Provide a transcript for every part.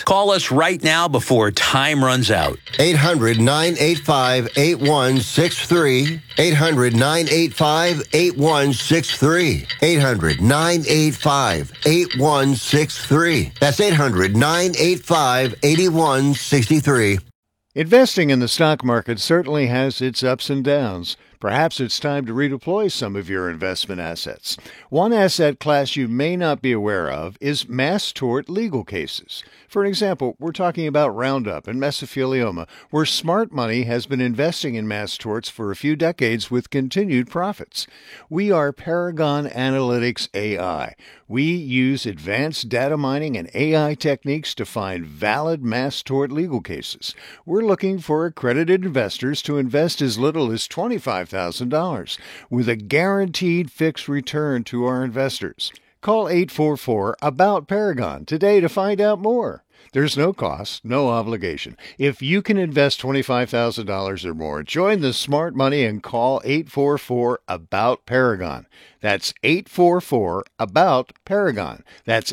Call us right now before time runs out. 800-985-8163. 800-985-8163. 800-985-8163. That's 800-985-8163. Investing in the stock market certainly has its ups and downs. Perhaps it's time to redeploy some of your investment assets. One asset class you may not be aware of is mass tort legal cases. For example, we're talking about Roundup and mesothelioma, where smart money has been investing in mass torts for a few decades with continued profits. We are Paragon Analytics AI. We use advanced data mining and AI techniques to find valid mass tort legal cases. We're looking for accredited investors to invest as little as $25,000 with a guaranteed fixed return to our investors. Call 844-ABOUT-PARAGON today to find out more. There's no cost, no obligation. If you can invest $25,000 or more, join the smart money and call 844-ABOUT-PARAGON. That's 844-ABOUT-PARAGON. That's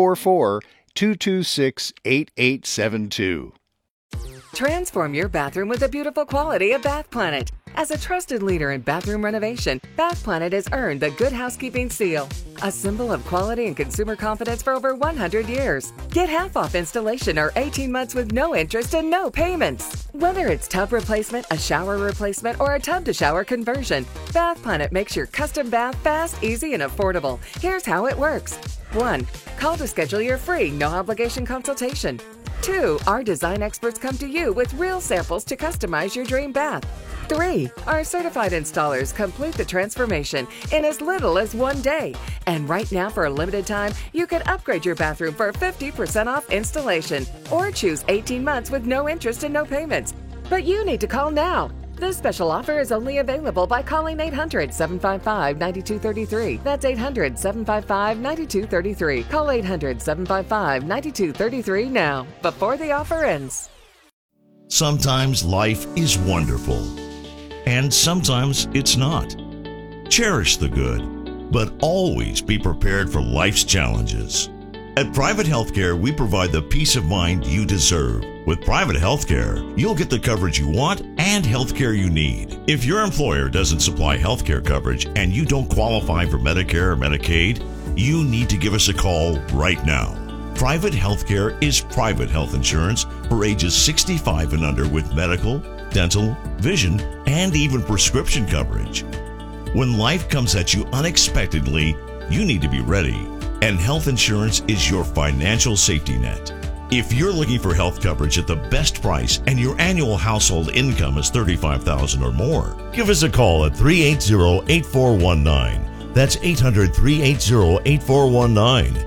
844-226-8872. Transform your bathroom with the beautiful quality of Bath Planet. As a trusted leader in bathroom renovation, Bath Planet has earned the Good Housekeeping seal, a symbol of quality and consumer confidence for over 100 years. Get half off installation or 18 months with no interest and no payments. Whether it's tub replacement, a shower replacement, or a tub-to-shower conversion, Bath Planet makes your custom bath fast, easy, and affordable. Here's how it works. 1. Call to schedule your free, no-obligation consultation. 2. Our design experts come to you with real samples to customize your dream bath. 3. Our certified installers complete the transformation in as little as 1 day. And right now, for a limited time, you can upgrade your bathroom for 50% off installation or choose 18 months with no interest and no payments. But you need to call now. This special offer is only available by calling 800-755-9233. That's 800-755-9233. Call 800-755-9233 now, before the offer ends. Sometimes life is wonderful, and sometimes it's not. Cherish the good, but always be prepared for life's challenges. At Private Healthcare, we provide the peace of mind you deserve. With private healthcare, you'll get the coverage you want and healthcare you need. If your employer doesn't supply healthcare coverage and you don't qualify for Medicare or Medicaid, you need to give us a call right now. Private healthcare is private health insurance for ages 65 and under with medical, dental, vision, and even prescription coverage. When life comes at you unexpectedly, you need to be ready, and health insurance is your financial safety net. If you're looking for health coverage at the best price and your annual household income is $35,000 or more, give us a call at 380-8419. That's 800-380-8419.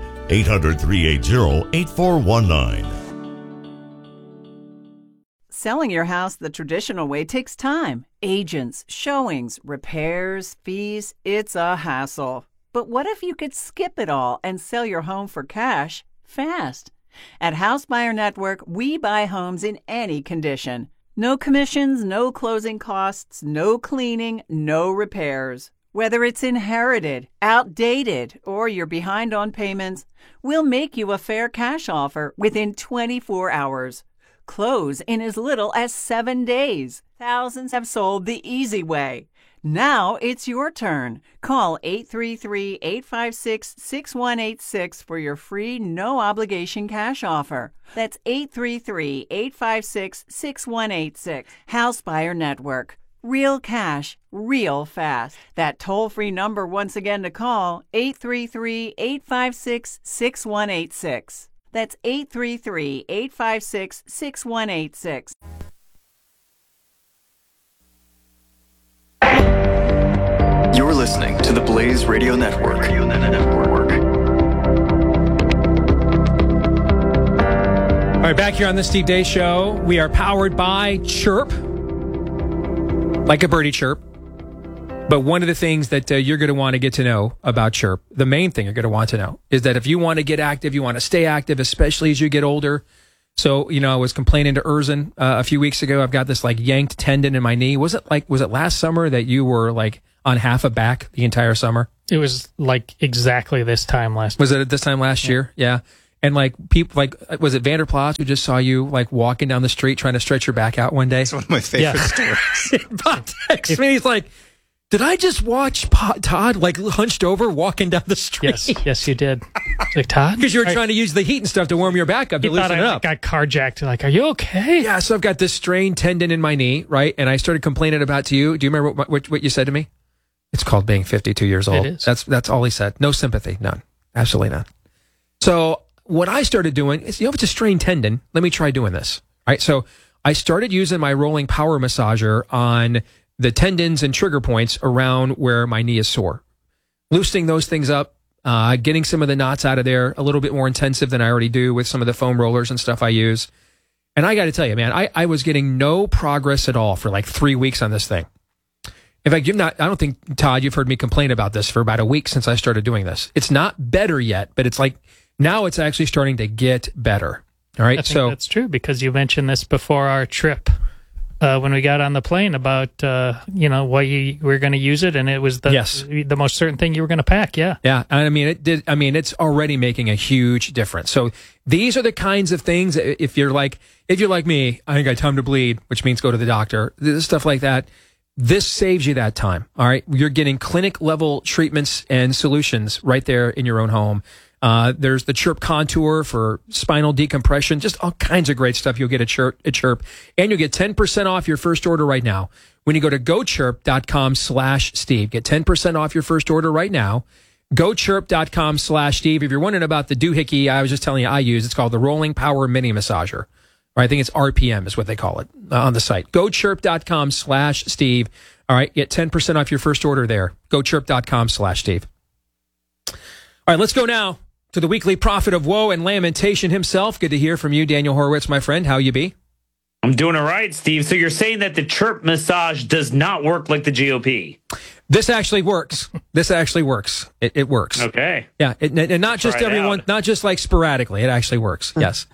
800-380-8419. Selling your house the traditional way takes time. Agents, showings, repairs, fees. It's a hassle. But what if you could skip it all and sell your home for cash fast? At House Buyer Network, we buy homes in any condition. No commissions, no closing costs, no cleaning, no repairs. Whether it's inherited, outdated, or you're behind on payments, we'll make you a fair cash offer within 24 hours. Close in as little as 7 days. Thousands have sold the easy way. Now it's your turn. Call 833-856-6186 for your free, no-obligation cash offer. That's 833-856-6186. House Buyer Network. Real cash, real fast. That toll-free number once again to call, 833-856-6186. That's 833-856-6186. You're listening to the Blaze Radio Network. All right, back here on the Steve Deace Show, we are powered by Chirp, like a birdie chirp. But one of the things that you're going to want to get to know about Chirp, the main thing you're going to want to know, is that if you want to get active, you want to stay active, especially as you get older. So, I was complaining to Erzin a few weeks ago. I've got this yanked tendon in my knee. Was it last summer that you were on half a back the entire summer? It was exactly this time last year. Was it at this time last year? Yeah. And like people, like was it Vanderplas who just saw you like walking down the street trying to stretch your back out one day? It's one of my favorite stories. Bob texts me. He's like, "Did I just watch Todd like hunched over walking down the street?" Yes, you did. Like, Todd, because you were trying to use the heat and stuff to warm your back up to loosen it up. I got carjacked. Like, are you okay? Yeah. So I've got this strained tendon in my knee, right? And I started complaining about to you. Do you remember what you said to me? It's called being 52 years old. It is. That's all he said. No sympathy, none, absolutely none. So what I started doing is, if it's a strained tendon, let me try doing this. All right. So I started using my rolling power massager on the tendons and trigger points around where my knee is sore, loosening those things up, getting some of the knots out of there, a little bit more intensive than I already do with some of the foam rollers and stuff I use. And I got to tell you, man, I was getting no progress at all for like 3 weeks on this thing. In fact, I don't think, Todd, you've heard me complain about this for about a week since I started doing this. It's not better yet, but it's like now it's actually starting to get better. All right. I think that's true, because you mentioned this before our trip when we got on the plane about, why you were going to use it. And it was the most certain thing you were going to pack. Yeah. Yeah. I mean, it did. I mean, it's already making a huge difference. So these are the kinds of things, if you're like me, I ain't got time to bleed, which means go to the doctor, stuff like that. This saves you that time. All right. You're getting clinic level treatments and solutions right there in your own home. There's the Chirp Contour for spinal decompression, just all kinds of great stuff. You'll get at Chirp, and you'll get 10% off your first order right now when you go to gochirp.com/Steve. Get 10% off your first order right now. Gochirp.com/Steve. If you're wondering about the doohickey I was just telling you I use, it's called the Rolling Power Mini Massager. Or I think it's RPM is what they call it on the site. Gochirp.com/Steve. All right. Get 10% off your first order there. Gochirp.com/Steve. All right. Let's go now to the weekly prophet of woe and lamentation himself. Good to hear from you, Daniel Horowitz, my friend. How you be? I'm doing all right, Steve. So you're saying that the Chirp massage does not work like the GOP? This actually works. This actually works. It works. Okay. Yeah. And not just everyone, not just like sporadically. It actually works. Yes.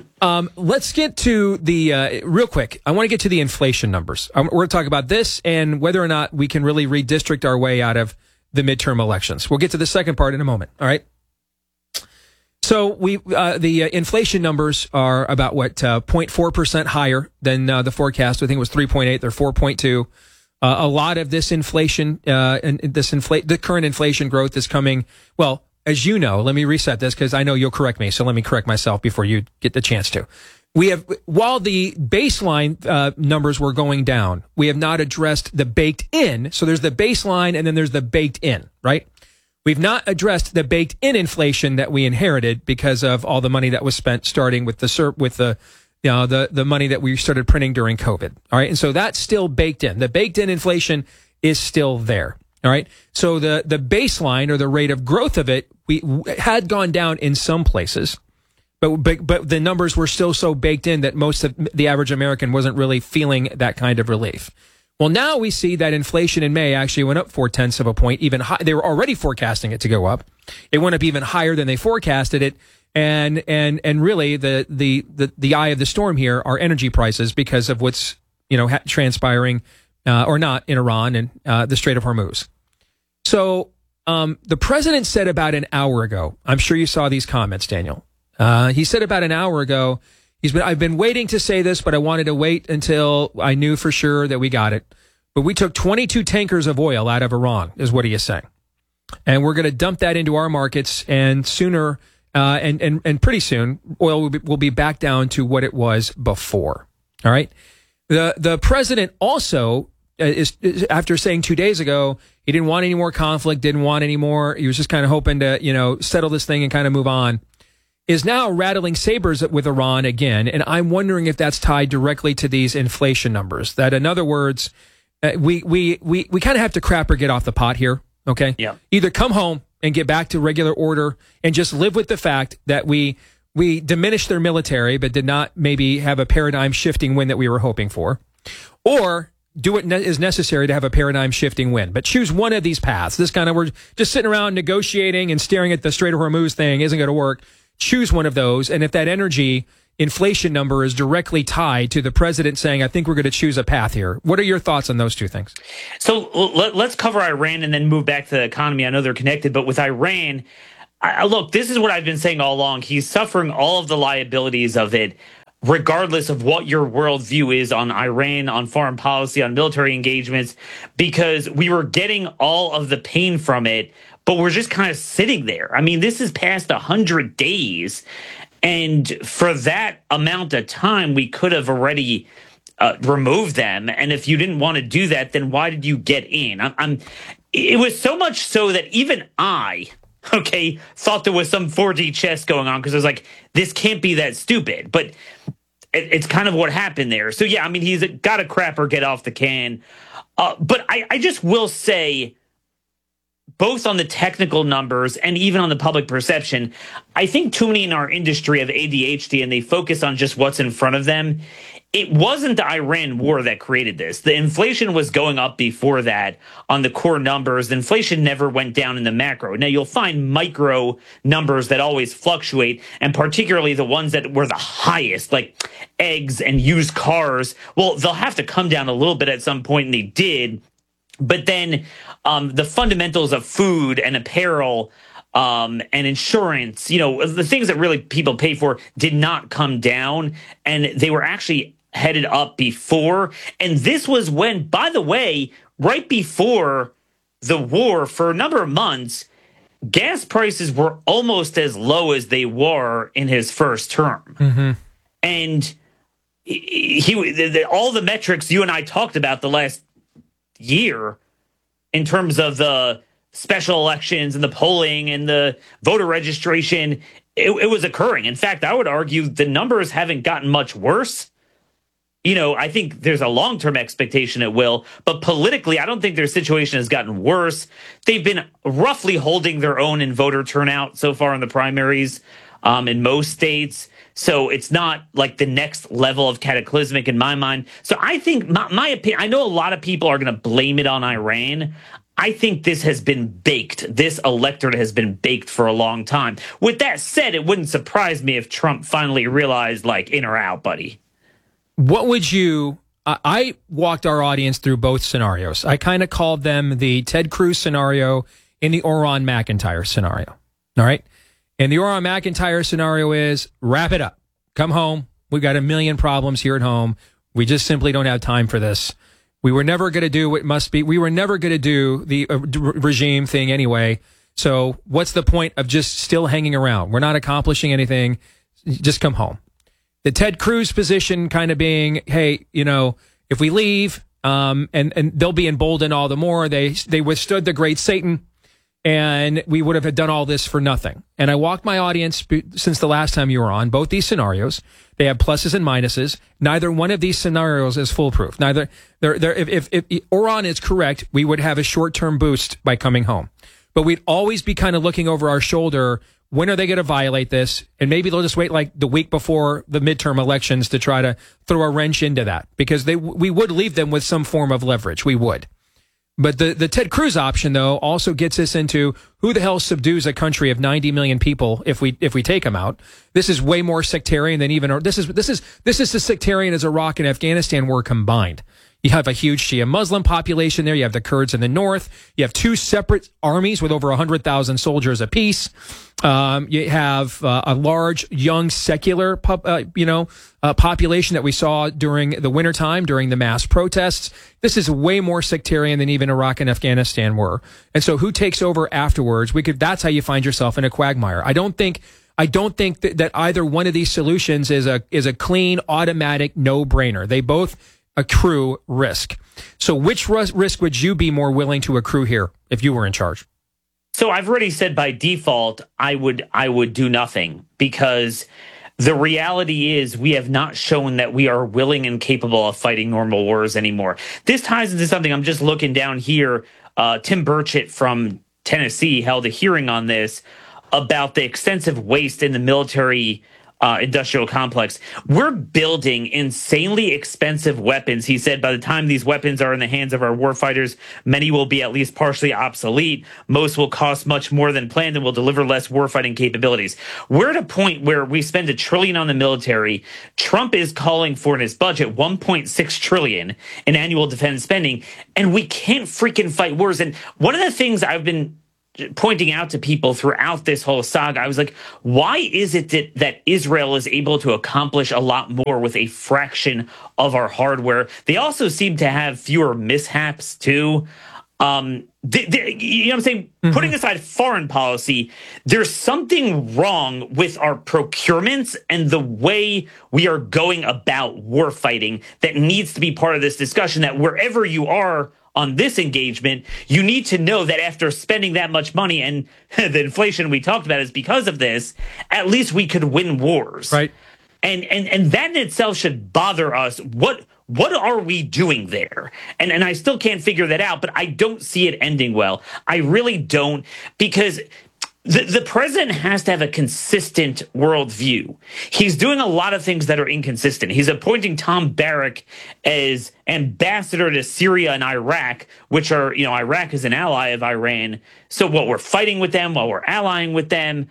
Let's get to the, real quick, I want to get to the inflation numbers. We're going to talk about this and whether or not we can really redistrict our way out of the midterm elections. We'll get to the second part in a moment. All right. So the inflation numbers are about 0.4% higher than the forecast. I think it was 3.8. They're 4.2. A lot of this inflation, the current inflation growth is coming. Well, as you know, let me reset this because I know you'll correct me. So let me correct myself before you get the chance to. While the baseline numbers were going down, we have not addressed the baked in. So there's the baseline and then there's the baked in, right? We've not addressed the baked in inflation that we inherited because of all the money that was spent starting with the money that we started printing during COVID. All right. And so that's still baked in. The baked in inflation is still there. All right. So the baseline or the rate of growth of it, we had gone down in some places, but the numbers were still so baked in that most of the average American wasn't really feeling that kind of relief. Well, now we see that inflation in May actually went up 0.4 of a point. Even high, they were already forecasting it to go up. It went up even higher than they forecasted it. And really the eye of the storm here are energy prices because of what's, transpiring, or not in Iran and, the Strait of Hormuz. So, the president said about an hour ago, I'm sure you saw these comments, Daniel. He said about an hour ago, I've been waiting to say this, but I wanted to wait until I knew for sure that we got it. But we took 22 tankers of oil out of Iran, is what he is saying. And we're going to dump that into our markets, and sooner, and pretty soon, oil will be back down to what it was before. All right. The president also is after saying 2 days ago he didn't want any more conflict, didn't want any more. He was just kind of hoping to settle this thing and kind of move on. Is now rattling sabers with Iran again, and I'm wondering if that's tied directly to these inflation numbers. That, in other words, we kind of have to crap or get off the pot here. Okay. Yeah. Either come home and get back to regular order and just live with the fact that we diminished their military, but did not maybe have a paradigm shifting win that we were hoping for, or do what is necessary to have a paradigm shifting win. But choose one of these paths. This kind of, we're just sitting around negotiating and staring at the Strait of Hormuz thing isn't going to work. Choose one of those. And if that energy inflation number is directly tied to the president saying, I think we're going to choose a path here. What are your thoughts on those two things? So let's cover Iran and then move back to the economy. I know they're connected, but with Iran, look, this is what I've been saying all along. He's suffering all of the liabilities of it, regardless of what your worldview is on Iran, on foreign policy, on military engagements, because we were getting all of the pain from it, but we're just kind of sitting there. I mean, this is past 100 days. And for that amount of time, we could have already removed them. And if you didn't want to do that, then why did you get in? It was so much so that even I thought there was some 4D chess going on, because I was like, this can't be that stupid. But it's kind of what happened there. So, yeah, I mean, he's got a crapper get off the can. But I just will say, both on the technical numbers and even on the public perception, I think too many in our industry have ADHD and they focus on just what's in front of them. It wasn't the Iran war that created this. The inflation was going up before that on the core numbers. The inflation never went down in the macro. Now, you'll find micro numbers that always fluctuate, and particularly the ones that were the highest, like eggs and used cars. Well, they'll have to come down a little bit at some point, and they did. But then the fundamentals of food and apparel and insurance, the things that really people pay for, did not come down, and they were actually headed up before. And this was when, by the way, right before the war, for a number of months, gas prices were almost as low as they were in his first term. Mm-hmm. And all the metrics you and I talked about the last year in terms of the special elections and the polling and the voter registration, it was occurring. In fact, I would argue the numbers haven't gotten much worse. I think there's a long-term expectation it will, but politically, I don't think their situation has gotten worse. They've been roughly holding their own in voter turnout so far in the primaries in most states. So it's not like the next level of cataclysmic in my mind. So I think my opinion, I know a lot of people are going to blame it on Iran. I think this has been baked. This electorate has been baked for a long time. With that said, it wouldn't surprise me if Trump finally realized, like, in or out, buddy. What would you... I walked our audience through both scenarios. I kind of called them the Ted Cruz scenario and the Orrin McIntyre scenario. All right? And the Orrin McIntyre scenario is, wrap it up. Come home. We've got a million problems here at home. We just simply don't have time for this. We were never going to do what must be. We were never going to do the regime thing anyway. So what's the point of just still hanging around? We're not accomplishing anything. Just come home. The Ted Cruz position kind of being, hey, if we leave, and they'll be emboldened all the more. They withstood the great Satan, and we would have done all this for nothing. And I walked my audience since the last time you were on, both these scenarios. They have pluses and minuses. Neither one of these scenarios is foolproof. If Orrin is correct, we would have a short-term boost by coming home. But we'd always be kind of looking over our shoulder. When are they going to violate this? And maybe they'll just wait like the week before the midterm elections to try to throw a wrench into that, because we would leave them with some form of leverage. We would. But the Ted Cruz option, though, also gets us into who the hell subdues a country of 90 million people if we take them out. This is way more sectarian than even this is as sectarian as Iraq and Afghanistan were combined. You have a huge Shia Muslim population there. You have the Kurds in the north. You have two separate armies with over 100,000 soldiers apiece. You have a large, young, secular population that we saw during the wintertime, during the mass protests. This is way more sectarian than even Iraq and Afghanistan were. And so who takes over afterwards? That's how you find yourself in a quagmire. I don't think that either one of these solutions is a clean, automatic, no-brainer. They both accrue risk. So which risk would you be more willing to accrue here if you were in charge? So I've already said by default, I would do nothing, because the reality is we have not shown that we are willing and capable of fighting normal wars anymore. This ties into something. I'm just looking down here. Tim Burchett from Tennessee held a hearing on this about the extensive waste in the military industrial complex. We're building insanely expensive weapons. He said by the time these weapons are in the hands of our warfighters, many will be at least partially obsolete. Most will cost much more than planned and will deliver less warfighting capabilities. We're at a point where we spend $1 trillion on the military. Trump is calling for in his budget $1.6 trillion in annual defense spending, and we can't freaking fight wars. And one of the things I've been pointing out to people throughout this whole saga, I was like, why is it that Israel is able to accomplish a lot more with a fraction of our hardware? They also seem to have fewer mishaps, too. You know what I'm saying? Mm-hmm. Putting aside foreign policy, there's something wrong with our procurements and the way we are going about war fighting that needs to be part of this discussion, that wherever you are on this engagement, you need to know that after spending that much money, and the inflation we talked about is because of this, at least we could win wars. Right. And that in itself should bother us. What are we doing there? And I still can't figure that out, but I don't see it ending well. I really don't, because the president has to have a consistent worldview. He's doing a lot of things that are inconsistent. He's appointing Tom Barrack as ambassador to Syria and Iraq, which are, Iraq is an ally of Iran. So what, we're fighting with them while we're allying with them.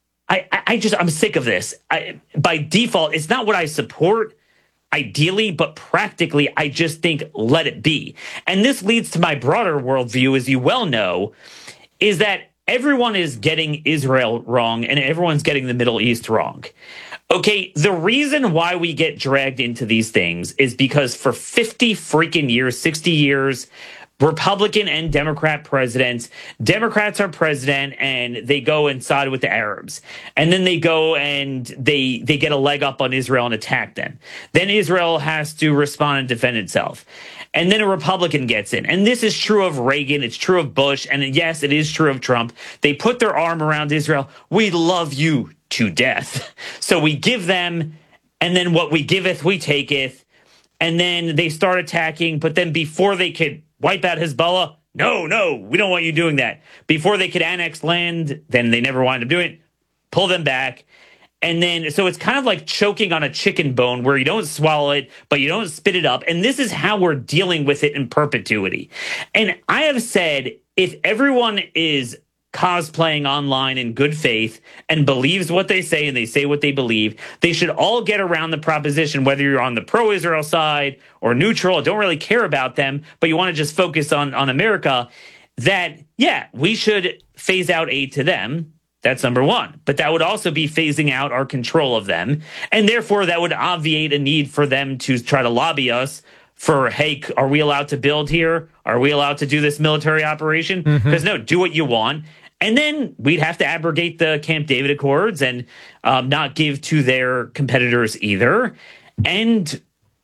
I'm sick of this. By default, it's not what I support ideally, but practically, I just think let it be. And this leads to my broader worldview, as you well know, is that everyone is getting Israel wrong and everyone's getting the Middle East wrong. Okay, the reason why we get dragged into these things is because for 50 freaking years, 60 years, Republican and Democrat presidents, Democrats are president and they go and side with the Arabs. And then they go and they get a leg up on Israel and attack them. Then Israel has to respond and defend itself. And then a Republican gets in. And this is true of Reagan. It's true of Bush. And yes, it is true of Trump. They put their arm around Israel. We love you to death. So we give them, and then what we giveth, we taketh. And then they start attacking. But then before they could wipe out Hezbollah, no, we don't want you doing that. Before they could annex land, then they never wind up doing it, pull them back. And then, so it's kind of like choking on a chicken bone where you don't swallow it, but you don't spit it up. And this is how we're dealing with it in perpetuity. And I have said, if everyone is cosplaying online in good faith and believes what they say and they say what they believe, they should all get around the proposition, whether you're on the pro-Israel side or neutral, don't really care about them, but you want to just focus on America, that, yeah, we should phase out aid to them. That's number one. But that would also be phasing out our control of them. And therefore, that would obviate a need for them to try to lobby us for, hey, are we allowed to build here? Are we allowed to do this military operation? Because no, do what you want. And then we'd have to abrogate the Camp David Accords and not give to their competitors either. And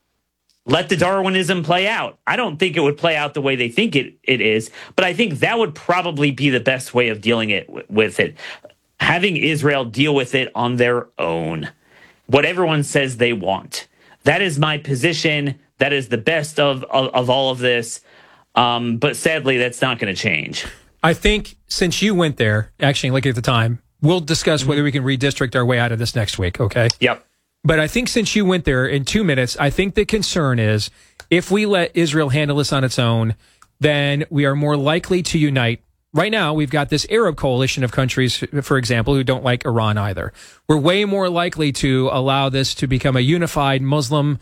let the Darwinism play out. I don't think it would play out the way they think it is, but I think that would probably be the best way of dealing with it. Having Israel deal with it on their own. What everyone says they want. That is my position. That is the best of all of this. But sadly, that's not going to change. I think since you went there, actually, like at the time, we'll discuss whether we can redistrict our way out of this next week, okay? Yep. But I think since you went there in 2 minutes, I think the concern is if we let Israel handle this on its own, then we are more likely to unite. Right now, we've got this Arab coalition of countries, for example, who don't like Iran either. We're way more likely to allow this to become a unified Muslim,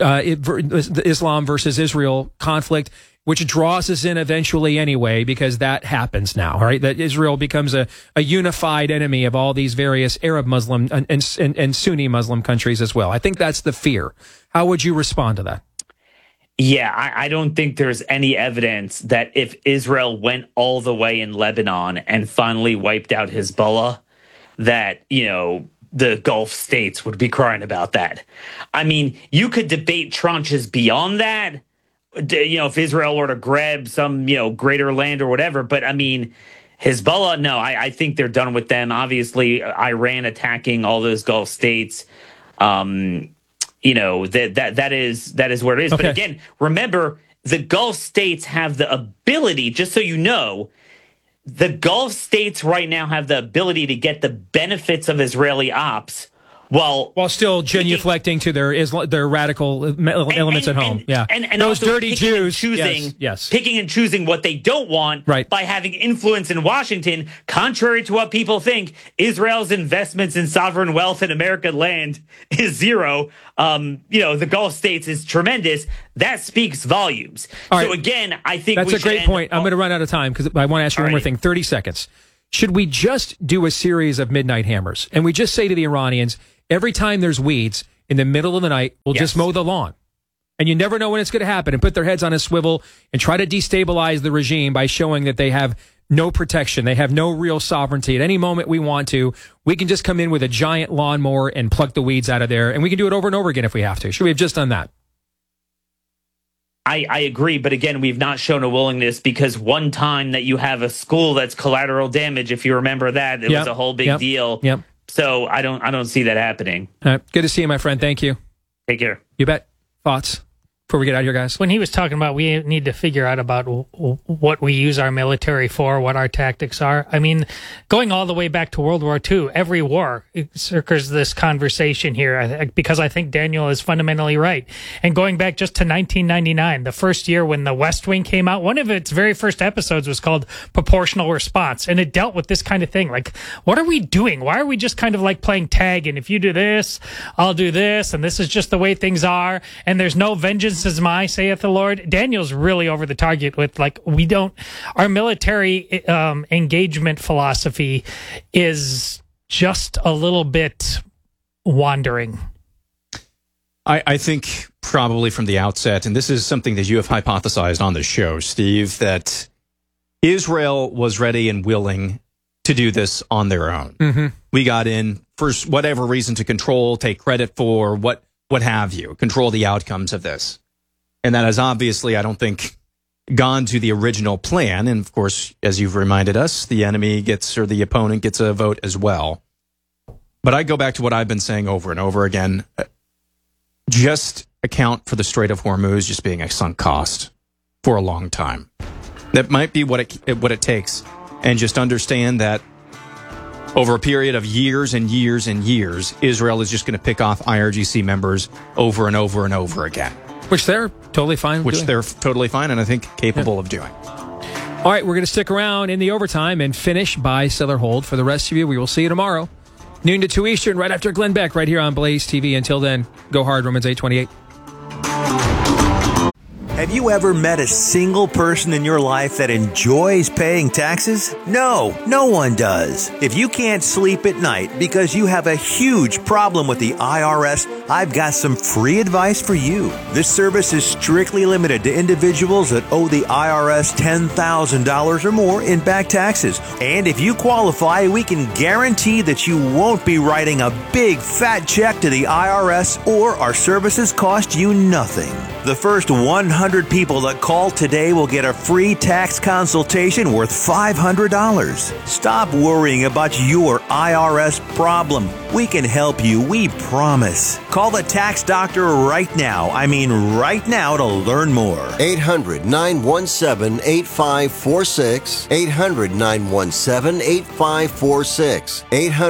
Islam versus Israel conflict, which draws us in eventually anyway, because that happens now, right? That Israel becomes a unified enemy of all these various Arab Muslim and Sunni Muslim countries as well. I think that's the fear. How would you respond to that? Yeah, I don't think there's any evidence that if Israel went all the way in Lebanon and finally wiped out Hezbollah, that, the Gulf states would be crying about that. I mean, you could debate tranches beyond that, if Israel were to grab some, greater land or whatever. But I mean, Hezbollah, no, I think they're done with them. Obviously, Iran attacking all those Gulf states, that is where it is. Okay. But again, remember, the Gulf states have the ability, just so you know, the Gulf states right now have the ability to get the benefits of Israeli ops while still genuflecting to their radical elements at home. And those also dirty picking Jews. and choosing, yes. Picking and choosing what they don't want by having influence in Washington, contrary to what people think. Israel's investments in sovereign wealth in American land is zero. The Gulf states is tremendous. That speaks volumes. So again, I think that's a great point. I'm going to run out of time because I want to ask you one more thing. 30 seconds. Should we just do a series of midnight hammers? And we just say to the Iranians, every time there's weeds in the middle of the night, we'll just mow the lawn. And you never know when it's going to happen, and put their heads on a swivel and try to destabilize the regime by showing that they have no protection. They have no real sovereignty. At any moment we want to, we can just come in with a giant lawnmower and pluck the weeds out of there. And we can do it over and over again if we have to. Should we have just done that? I agree, but again, we've not shown a willingness, because one time that you have a school that's collateral damage, if you remember that, it was a whole big deal. So I don't see that happening. All right. Good to see you, my friend. Thank you. Take care. You bet. Thoughts before we get out of here, guys? When he was talking about we need to figure out about what we use our military for, what our tactics are. I mean, going all the way back to World War II, every war circles this conversation here, because I think Daniel is fundamentally right. And going back just to 1999, the first year when the West Wing came out, one of its very first episodes was called Proportional Response. And it dealt with this kind of thing. Like, what are we doing? Why are we just kind of like playing tag? And if you do this, I'll do this. And this is just the way things are. And there's no vengeance is mine, saith the Lord. Daniel's really over the target with, like, our military engagement philosophy is just a little bit wandering. I think probably from the outset, and this is something that you have hypothesized on the show, Steve, that Israel was ready and willing to do this on their own. Mm-hmm. We got in for whatever reason to control, take credit for, what have you, control the outcomes of this. And that has obviously, I don't think, gone to the original plan. And of course, as you've reminded us, the enemy gets, or the opponent gets, a vote as well. But I go back to what I've been saying over and over again. Just account for the Strait of Hormuz just being a sunk cost for a long time. That might be what it takes. And just understand that over a period of years and years and years, Israel is just going to pick off IRGC members over and over and over again. Which they're totally fine with. Which they're totally fine and I think capable of doing. All right, we're going to stick around in the overtime and finish buy, sell, or hold. For the rest of you, we will see you tomorrow, noon to 2 Eastern, right after Glenn Beck, right here on Blaze TV. Until then, go hard, Romans 8:28. Have you ever met a single person in your life that enjoys paying taxes? No, no one does. If you can't sleep at night because you have a huge problem with the IRS, I've got some free advice for you. This service is strictly limited to individuals that owe the IRS $10,000 or more in back taxes. And if you qualify, we can guarantee that you won't be writing a big fat check to the IRS, or our services cost you nothing. The first 100 people that call today will get a free tax consultation worth $500. Stop worrying about your IRS problem. We can help you, we promise. Call the tax doctor right now. I mean right now, to learn more. 800-917-8546. 800-917-8546.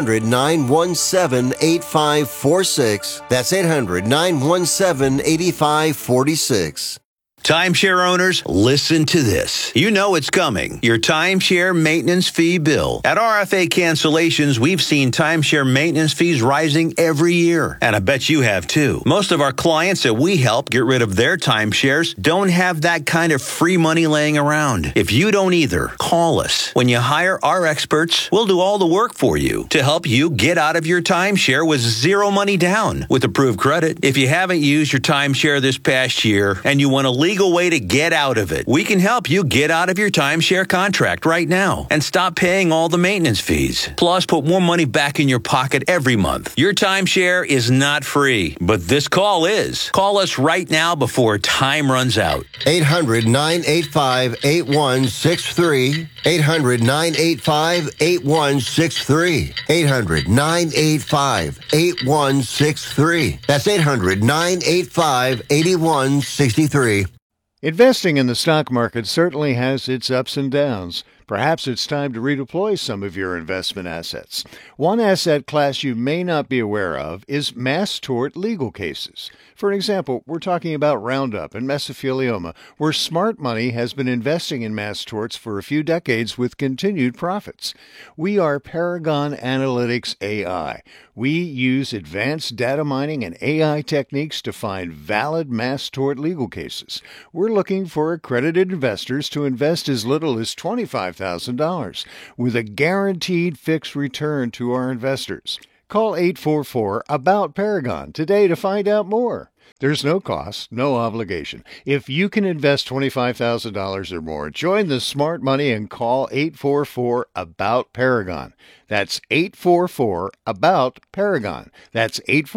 800-917-8546. That's 800-917-8546. Timeshare owners, listen to this. You know it's coming. Your timeshare maintenance fee bill. At RFA Cancellations, we've seen timeshare maintenance fees rising every year. And I bet you have too. Most of our clients that we help get rid of their timeshares don't have that kind of free money laying around. If you don't either, call us. When you hire our experts, we'll do all the work for you to help you get out of your timeshare with zero money down with approved credit. If you haven't used your timeshare this past year and you want to legal way to get out of it, we can help you get out of your timeshare contract right now and stop paying all the maintenance fees. Plus, put more money back in your pocket every month. Your timeshare is not free, but this call is. Call us right now before time runs out. 800-985-8163. 800-985-8163. 800-985-8163. That's 800-985-8163. Investing in the stock market certainly has its ups and downs. Perhaps it's time to redeploy some of your investment assets. One asset class you may not be aware of is mass tort legal cases. For example, we're talking about Roundup and mesothelioma, where smart money has been investing in mass torts for a few decades with continued profits. We are Paragon Analytics AI. We use advanced data mining and AI techniques to find valid mass tort legal cases. We're looking for accredited investors to invest as little as $25,000 with a guaranteed fixed return to our investors. Call 844-ABOUT-PARAGON today to find out more. There's no cost, no obligation. If you can invest $25,000 or more, join the smart money and call 844-ABOUT-PARAGON. That's 844-ABOUT-PARAGON. That's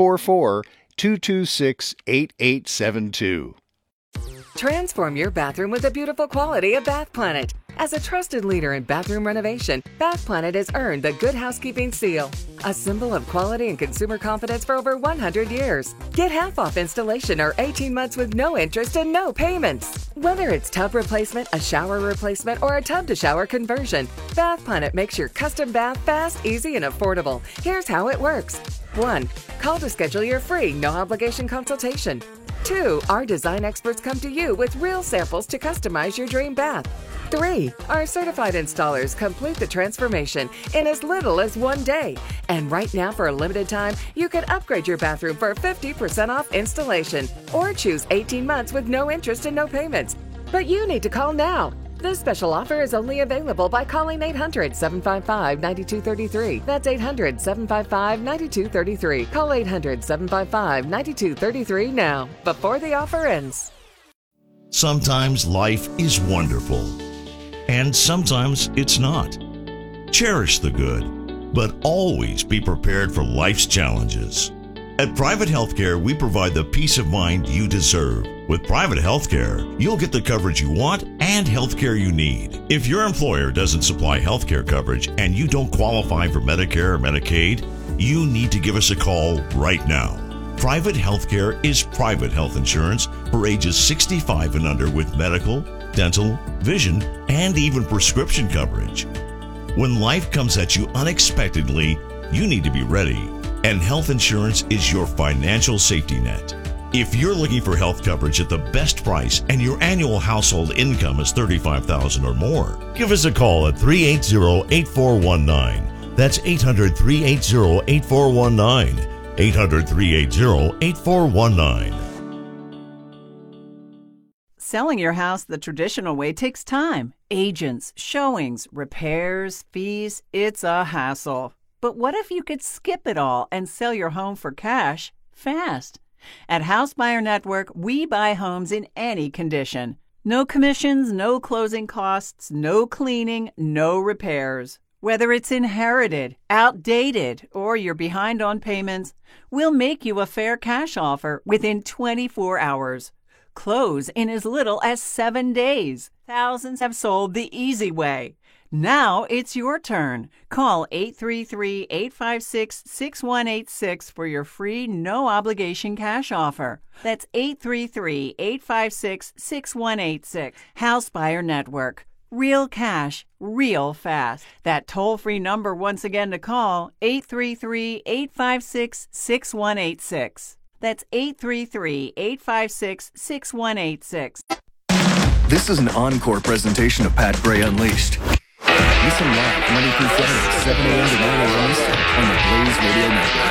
844-226-8872. Transform your bathroom with the beautiful quality of Bath Planet. As a trusted leader in bathroom renovation, Bath Planet has earned the Good Housekeeping seal, a symbol of quality and consumer confidence for over 100 years. Get half off installation or 18 months with no interest and no payments. Whether it's tub replacement, a shower replacement, or a tub-to-shower conversion, Bath Planet makes your custom bath fast, easy, and affordable. Here's how it works. 1. Call to schedule your free, no-obligation consultation. 2. Our design experts come to you with real samples to customize your dream bath. 3. Our certified installers complete the transformation in as little as 1 day. And right now, for a limited time, you can upgrade your bathroom for 50% off installation or choose 18 months with no interest and no payments. But you need to call now. This special offer is only available by calling 800-755-9233. That's 800-755-9233. Call 800-755-9233 now, before the offer ends. Sometimes life is wonderful, and sometimes it's not. Cherish the good, but always be prepared for life's challenges. At Private Healthcare, we provide the peace of mind you deserve. With private healthcare, you'll get the coverage you want and healthcare you need. If your employer doesn't supply healthcare coverage and you don't qualify for Medicare or Medicaid, you need to give us a call right now. Private healthcare is private health insurance for ages 65 and under with medical, dental, vision, and even prescription coverage. When life comes at you unexpectedly, you need to be ready, and health insurance is your financial safety net. If you're looking for health coverage at the best price and your annual household income is $35,000 or more, give us a call at 380-8419. That's 800-380-8419. 800-380-8419. Selling your house the traditional way takes time. Agents, showings, repairs, fees, it's a hassle. But what if you could skip it all and sell your home for cash fast? At House Buyer Network, we buy homes in any condition. No commissions, no closing costs, no cleaning, no repairs. Whether it's inherited, outdated, or you're behind on payments, we'll make you a fair cash offer within 24 hours. Close in as little as 7 days. Thousands have sold the easy way. Now it's your turn. Call 833-856-6186 for your free, no-obligation cash offer. That's 833-856-6186. House Buyer Network. Real cash, real fast. That toll-free number once again to call, 833-856-6186. That's 833-856-6186. This is an encore presentation of Pat Gray Unleashed. Listen live Monday through Friday, 7 a.m. to 9 a.m. Eastern on the Blaze Radio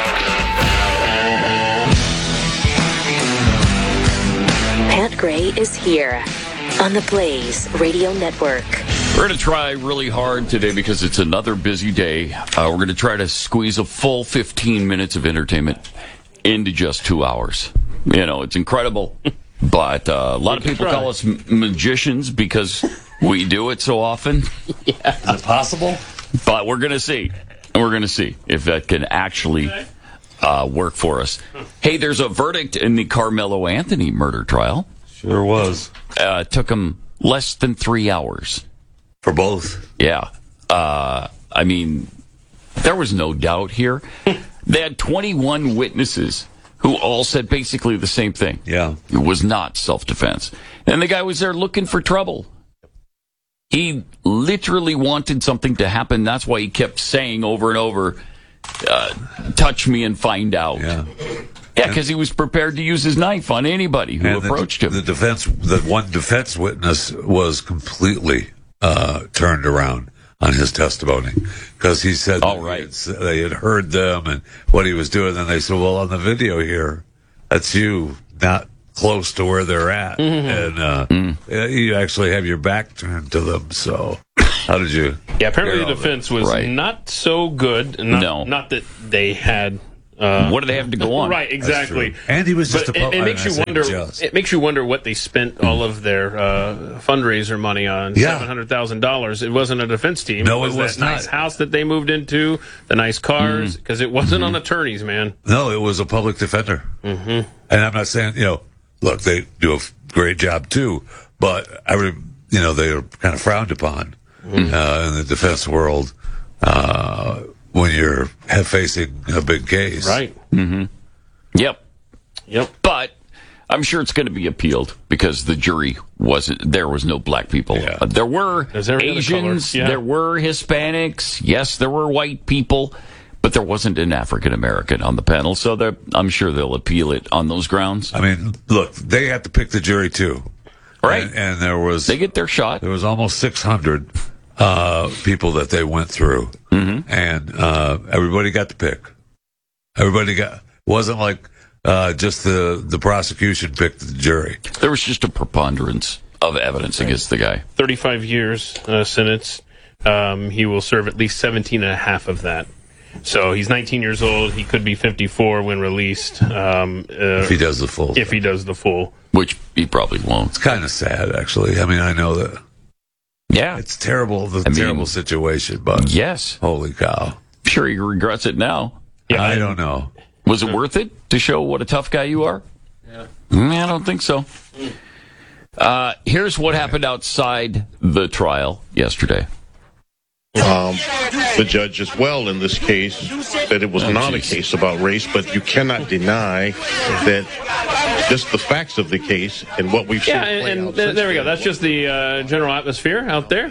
Network. Pat Gray is here on the Blaze Radio Network. We're going to try really hard today because it's another busy day. We're going to try to squeeze a full 15 minutes of entertainment into just 2 hours. You know, it's incredible. But a lot of people call us magicians because we do it so often. Yeah. Is it possible? But we're going to see. We're going to see if that can actually work for us. Hey, there's a verdict in the Carmelo Anthony murder trial. Sure was. Took him less than 3 hours. For both? Yeah. I mean, there was no doubt here. They had 21 witnesses who all said basically the same thing. Yeah. It was not self-defense. And the guy was there looking for trouble. He literally wanted something to happen. That's why he kept saying over and over, touch me and find out. Yeah, because he was prepared to use his knife on anybody who approached him. The one defense witness was completely turned around on his testimony because he said they had heard them and what he was doing. Then they said, well, on the video here, that's you not close to where they're at. And you actually have your back turned to them. So how did you? Yeah, apparently the defense was not so good. Not that they had. What do they have to go on? Right, exactly. And he was just it makes you wonder. It makes you wonder what they spent all of their fundraiser money on. $700,000. It wasn't a defense team. No, it was not. Nice house that they moved into, the nice cars, because it wasn't on attorneys, man. No, it was a public defender. And I'm not saying look, they do a great job too, but they are kind of frowned upon in the defense world. When you're facing a big case. Right. Yep. But I'm sure it's going to be appealed because the jury there was no black people. There were Asians, there were Hispanics, yes, there were white people, but there wasn't an African American on the panel, so I'm sure they'll appeal it on those grounds. I mean, look, they had to pick the jury too. Right. And they get their shot. There was almost 600 people that they went through, and everybody got to pick. Wasn't like just the prosecution picked the jury. There was just a preponderance of evidence against the guy. 35 years sentence. He will serve at least 17 and a half of that. So he's 19 years old. He could be 54 when released. If he does the full. If he does the full. Which he probably won't. It's kind of sad, actually. I mean, I know that. Yeah. It's terrible, terrible situation, but yes. Holy cow. I'm sure he regrets it now. Yeah, I don't know. Was it worth it to show what a tough guy you are? Yeah. I don't think so. Here's what happened outside the trial yesterday. The judge as well in this case said it was not a case about race, but you cannot deny that just the facts of the case and what we've seen. Yeah, and there we go. That's just the general atmosphere out there.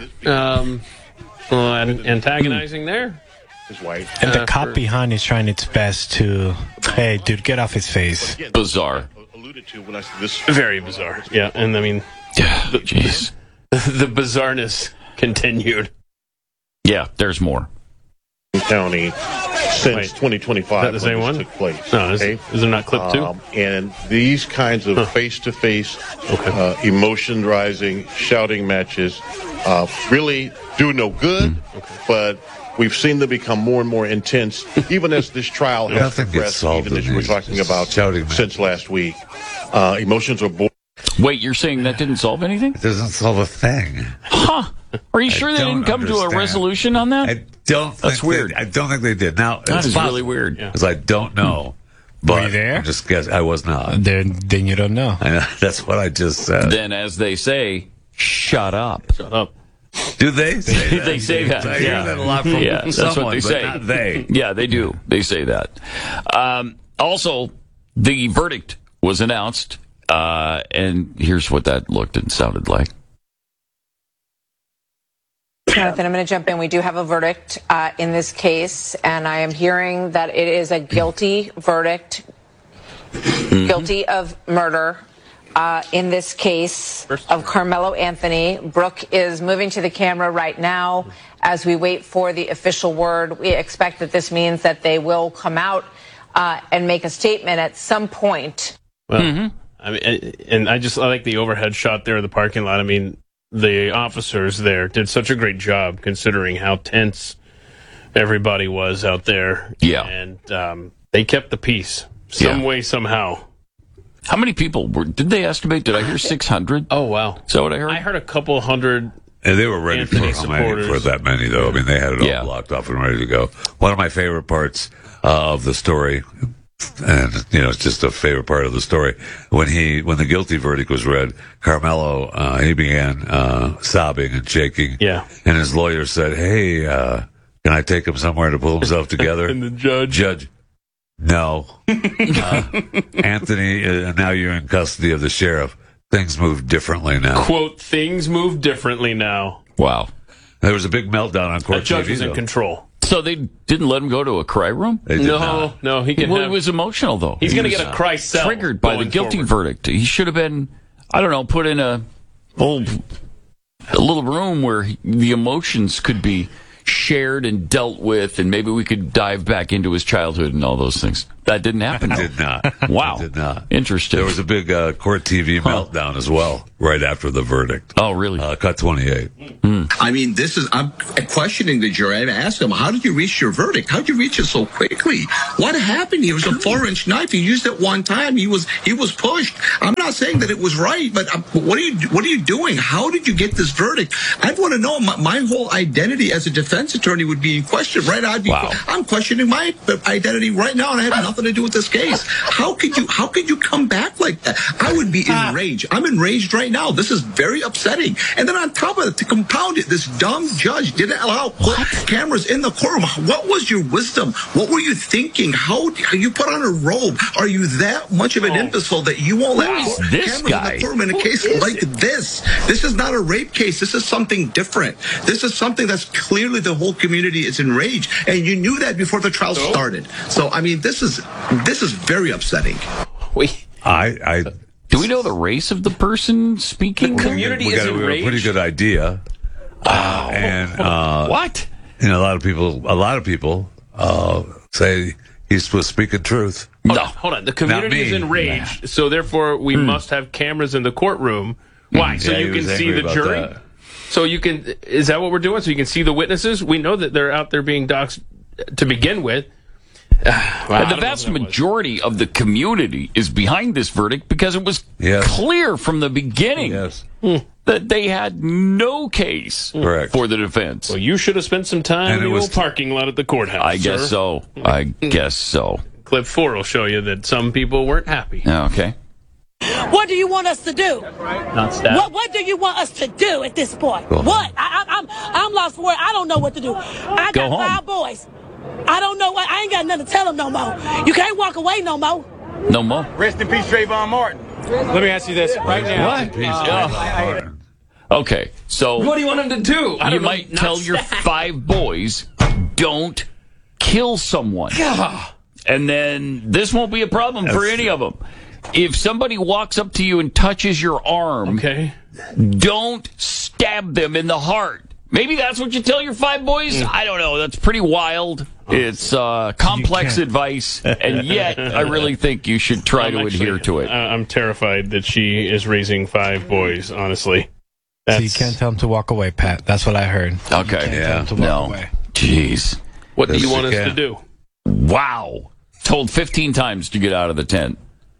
Antagonizing there. His wife. And the cop behind is trying its best to, hey, dude, get off his face. Bizarre. Very bizarre. Yeah, and I mean, jeez, the bizarreness continued. Yeah, there's more. County since 2025 the same one took place. No, is there not clip two? And these kinds of face-to-face, emotion-rising, shouting matches really do no good. But we've seen them become more and more intense, even as this trial has progressed. Even as you were talking about since last week, emotions are born. Wait, you're saying that didn't solve anything? It doesn't solve a thing. Huh? Are you sure they didn't come to a resolution on that? I don't think That's weird. I don't think they did. Now, that is really weird. Because I don't know. But were you there? I'm just guessing. I was not. Then you don't know. I know. That's what I just said. Then, as they say, shut up. Shut up. Do they say that? They say that. I hear that a lot from that's someone, what they say. Not they. Yeah, they do. They say that. Also, the verdict was announced, and here's what that looked and sounded like. Jonathan, I'm going to jump in. We do have a verdict in this case, and I am hearing that it is a guilty verdict, guilty of murder in this case of Carmelo Anthony. Brooke is moving to the camera right now as we wait for the official word. We expect that this means that they will come out and make a statement at some point. Well, I mean, and I like the overhead shot there of the parking lot. I mean, the officers there did such a great job considering how tense everybody was out there. Yeah. And they kept the peace some way, somehow. How many people did they estimate? Did I hear 600? Oh, wow. Is that what I heard? I heard a couple hundred. And they were ready for that many, though. I mean, they had it all blocked off and ready to go. One of my favorite parts of the story, and it's just a favorite part of the story, when the guilty verdict was read, Carmelo he began sobbing and shaking. Yeah. And his lawyer said, "Hey, can I take him somewhere to pull himself together?" And the judge, no. Anthony, now you're in custody of the sheriff. Things move differently now. Quote, things move differently now. Wow. There was a big meltdown on court The judge TV, was in though. control. So they didn't let him go to a cry room? They did not. No, he can Well, have... it was emotional, though. He's going to He get was, a cry cell. Triggered by the going guilty forward. verdict. He should have been, I don't know, put in a little room where the emotions could be shared and dealt with, and maybe we could dive back into his childhood and all those things. That didn't happen. It did not. Wow. It did not. Interesting. There was a big court TV meltdown as well, right after the verdict. Oh, really? Cut 28. I mean, I'm questioning the jury. I asked them, how did you reach your verdict? How did you reach it so quickly? What happened? It was a 4-inch knife. He used it one time. He was pushed. I'm not saying that it was right, but what are you doing? How did you get this verdict? I'd want to know. My whole identity as a defense attorney would be in question, right? I'm questioning my identity right now, and I have nothing to do with this case. How could you come back like that? I would be enraged. I'm enraged right now. This is very upsetting. And then on top of it, to compound it, this dumb judge didn't allow cameras in the courtroom. What was your wisdom? What were you thinking? How you put on a robe? Are you that much of an imbecile that you won't let cameras in the courtroom in a case like this? This is not a rape case. This is something different. This is something that's clearly the whole community is enraged, and you knew that before the trial started. So I mean, this is very upsetting. Do we know the race of the person speaking? We got a pretty good idea. What? You know, a lot of people say he's supposed to speak the truth. Hold on. The community is enraged, so therefore we must have cameras in the courtroom. Why? So you can see the jury? That. So you can... Is that what we're doing? So you can see the witnesses? We know that they're out there being doxxed to begin with. The vast majority of the community is behind this verdict because it was clear from the beginning that they had no case for the defense. Well, you should have spent some time in the old parking lot at the courthouse. I guess so. I guess so. Clip 4 will show you that some people weren't happy. Okay. What do you want us to do? Not staff. What do you want us to do at this point? What? I'm lost for it. I don't know what to do. I got 5 boys. I don't know what. I ain't got nothing to tell them no more. You can't walk away no more. No more. Rest in peace, Trayvon Martin. Let me ask you this right now. What? Okay, so what do you want him to do? You might tell your 5 boys, don't kill someone. And then this won't be a problem for any of them. If somebody walks up to you and touches your arm, don't stab them in the heart. Maybe that's what you tell your 5 boys? I don't know. That's pretty wild. It's complex advice, and yet I really think you should try to adhere to it. I'm terrified that she is raising 5 boys, honestly. So you can't tell them to walk away, Pat. That's what I heard. Okay. Tell them to walk away. Jeez. What do you want us to do? Wow. Told 15 times to get out of the tent.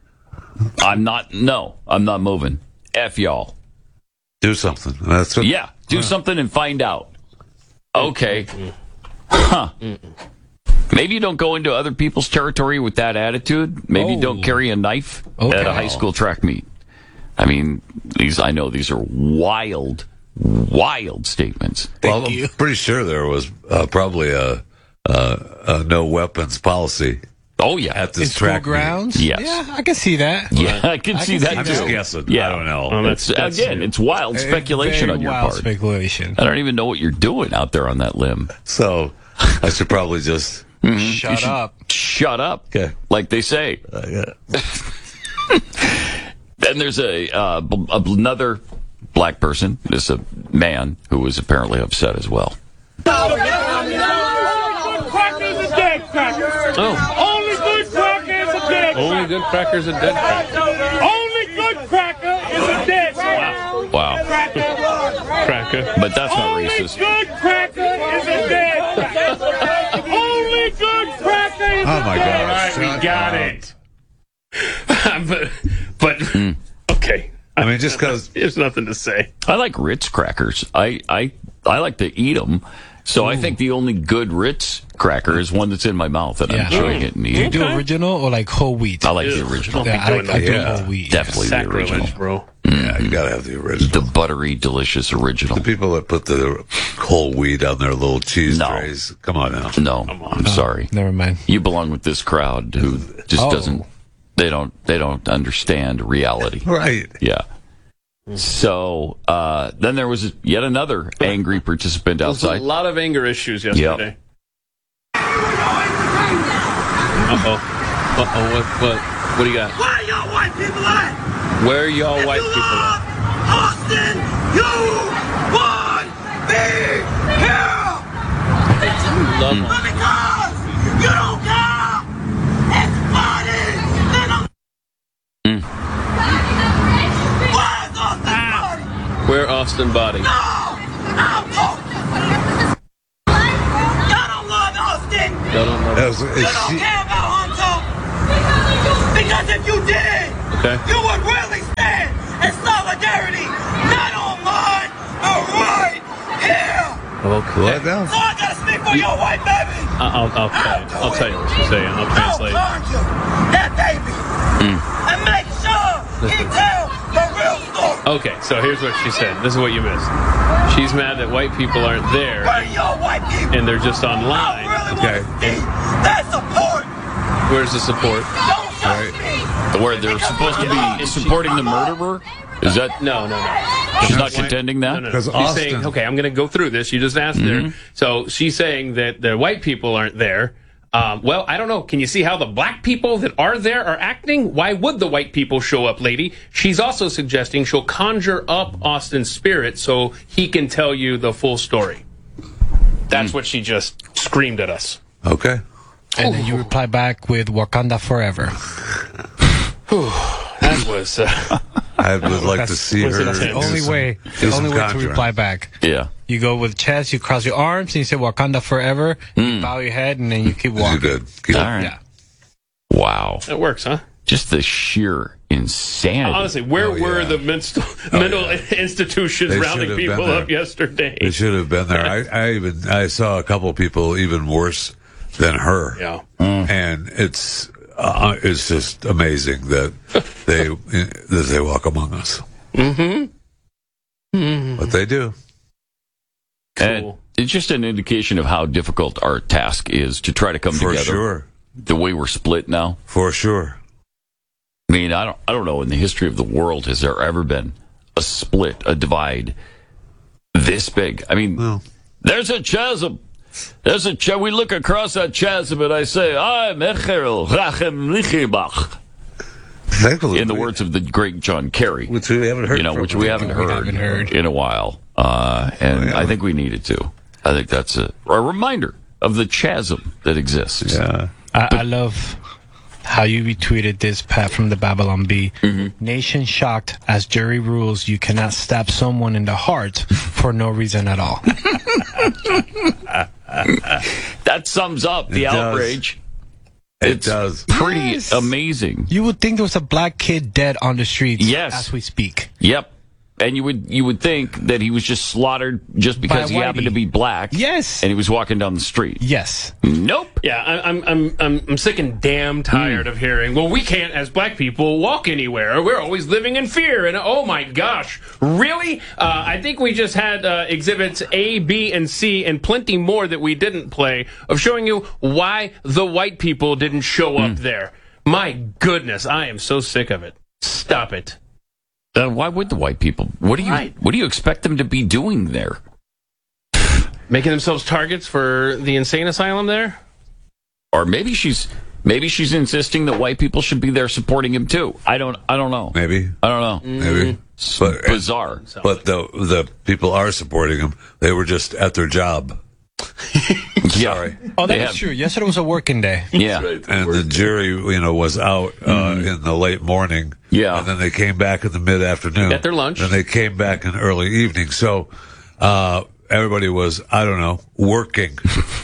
I'm not moving. F y'all. Do something. That's what, do something and find out. Okay. Huh. Maybe you don't go into other people's territory with that attitude. Maybe you don't carry a knife at a high school track meet. I mean, I know these are wild statements. Well, I'm pretty sure there was probably a no weapons policy. Oh, yeah. At this In track school grounds? Yes. Yeah, I can see that. Yeah, I can see that, I'm too. just guessing. Yeah. I don't know. Well, it's wild speculation on your wild part. Speculation. I don't even know what you're doing out there on that limb. So I should probably just Shut up. Shut up. Okay. Like they say. Then there's another black person. There's a man who was apparently upset as well. Only good cracker is a dead cracker. Only good cracker is a dead cracker. Only good cracker is a dead cracker. Wow. Cracker. But that's not Only racist. good cracker is a dead cracker. Only good cracker is Oh my God! All right, we got it. but okay. I mean, just because there's nothing to say. I like Ritz crackers. I like to eat them. So I think the only good Ritz cracker is one that's in my mouth and I'm chewing it and Do eating you do original or like whole wheat? I like the original. Yeah, I do whole wheat. Definitely the original. Sacrilege, bro. yeah, you gotta have the original. The buttery, delicious original. The people that put the whole wheat on their little cheese trays. Come on now. No, I'm sorry. Never mind. You belong with this crowd who just doesn't. They don't understand reality. Right. Yeah. So then there was yet another angry participant outside. There was a lot of anger issues yesterday. What do you got? Where y'all white people at? Where y'all white people at? Austin, you would be here. Love them. Because you don't care. It's funny. Where's Austin Body? Where Austin Body? No, I'm y'all don't love Austin. Y'all don't love You don't care about Hunter. Because if you did, you would really stand in solidarity, not on mine, but right here. Okay. So I gotta speak for your white baby. I'll tell you what she's saying. I'll translate. That baby. And make sure he tells the real story. Okay, so here's what she said. This is what you missed. She's mad that white people aren't there. Where your white people? And they're just online. That support. Where's the support? Where they're supposed to be supporting the murderer? Is that no? She's not contending that? No. She's saying, okay, I'm going to go through this. You just asked her. So she's saying that the white people aren't there. Well, I don't know. Can you see how the black people that are there are acting? Why would the white people show up, lady? She's also suggesting she'll conjure up Austin's spirit so he can tell you the full story. That's what she just screamed at us. Okay. And then you reply back with Wakanda Forever. That was... I would like to see her. That's the only way to reply back. Yeah. You go with chest, you cross your arms, and you say Wakanda Forever. You bow your head, and then you keep walking. Good. All right. Yeah. Wow. That works, huh? Just the sheer insanity. Honestly, where were the mental institutions rounding people up yesterday? They should have been there. I saw a couple of people even worse than her. Yeah. And it's just amazing that they walk among us. But they do. And it's just an indication of how difficult our task is to try to come together. For sure. The way we're split now. For sure. I mean, I don't know, in the history of the world, has there ever been a split, a divide this big? I mean, there's a chasm. We look across that chasm and I say, I'm Echel Rachem Lichibach. In the words of the great John Kerry. Which we haven't heard which we haven't heard in a while. I think we needed to. I think that's a reminder of the chasm that exists. Yeah. I love how you retweeted this, Pat, from the Babylon Bee. Nation shocked as jury rules you cannot stab someone in the heart for no reason at all. That sums up the outrage. It does. Pretty amazing. You would think there was a black kid dead on the streets as we speak. Yep. And you would think that he was just slaughtered just because he happened to be black. Yes. And he was walking down the street. Yes. Nope. Yeah, I'm sick and damn tired of hearing, well, we can't, as black people, walk anywhere. We're always living in fear. And oh my gosh, really? I think we just had exhibits A, B, and C, and plenty more that we didn't play, of showing you why the white people didn't show up there. My goodness, I am so sick of it. Stop it. Why would the white people? What do you expect them to be doing there? Making themselves targets for the insane asylum there? Or maybe she's insisting that white people should be there supporting him too. I don't know. Maybe. I don't know. Maybe. But, bizarre. But the people are supporting him. They were just at their job. Sorry. Oh, that's true. Yesterday was a working day. Yeah. Right. And the jury, was out in the late morning. Yeah. And then they came back in the mid-afternoon. Got their lunch. And they came back in early evening. So everybody was, I don't know, working.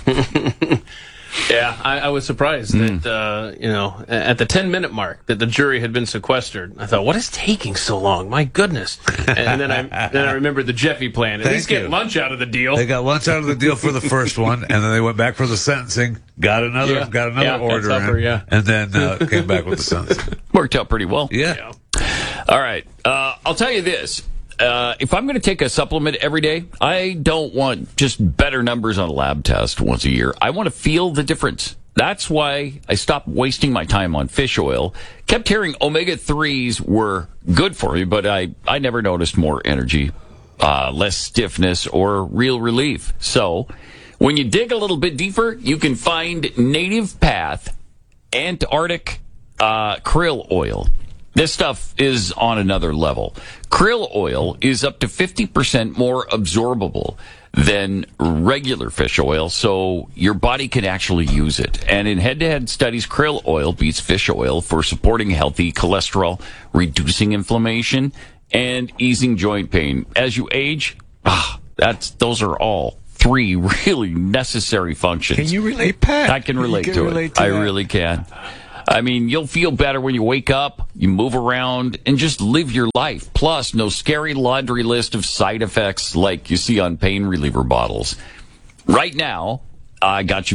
Yeah, I was surprised that, at the 10-minute mark that the jury had been sequestered. I thought, what is taking so long? My goodness. And then I remembered the Jeffy plan. At least get lunch out of the deal. They got lunch out of the deal for the first one, and then they went back for the sentencing, got another order in, and then came back with the sentence. Worked out pretty well. Yeah. All right. I'll tell you this. If I'm going to take a supplement every day, I don't want just better numbers on a lab test once a year. I want to feel the difference That's why I stopped wasting my time on fish oil. Kept hearing omega-3s were good for me, but I never noticed more energy, less stiffness, or real relief. So when you dig a little bit deeper, you can find Native Path Antarctic krill oil. This stuff is on another level. Krill oil is up to 50% more absorbable than regular fish oil, so your body can actually use it. And in head-to-head studies, krill oil beats fish oil for supporting healthy cholesterol, reducing inflammation, and easing joint pain. As you age, those are all 3 really necessary functions. Can you relate, Pat? I can relate to it. I really can. I mean, you'll feel better when you wake up, you move around, and just live your life. Plus, no scary laundry list of side effects like you see on pain reliever bottles. Right now, I got you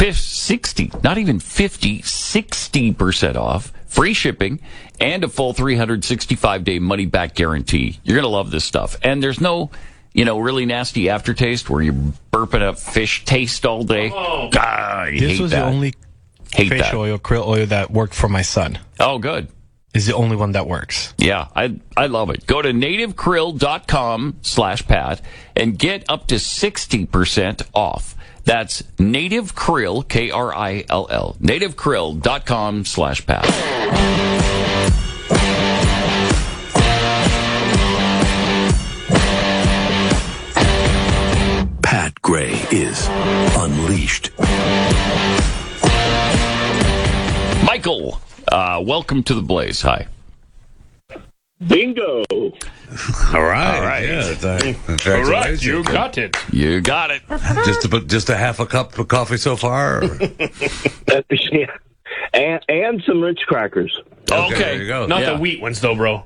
60% off, free shipping, and a full 365-day money-back guarantee. You're going to love this stuff. And there's no, really nasty aftertaste where you're burping up fish taste all day. This was the only fish oil, krill oil that worked for my son. Oh, good. Is the only one that works. Yeah, I love it. Go to nativekrill.com/Pat and get up to 60% off. That's Native Krill, Krill. nativekrill.com/Pat. Pat Gray is Unleashed. Michael, welcome to the Blaze. Hi. Bingo. All right. Yeah, congratulations. All right, you got it. You got it. Just a half a cup of coffee so far? Yeah. And some Ritz crackers. Okay. There you go. Not the wheat ones, though, bro.